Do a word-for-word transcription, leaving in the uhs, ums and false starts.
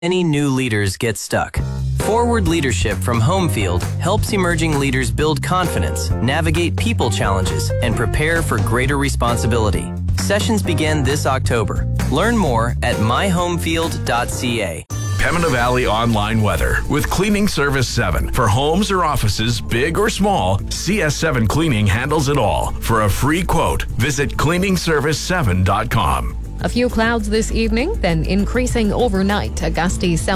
Many new leaders get stuck. Forward Leadership from Homefield helps emerging leaders build confidence, navigate people challenges, and prepare for greater responsibility. Sessions begin this October. Learn more at my homefield dot c a. Pembina Valley Online Weather with Cleaning Service seven. For homes or offices, big or small, C S seven Cleaning handles it all. For a free quote, visit cleaning service seven dot com. A few clouds this evening, then increasing overnight. A gusty south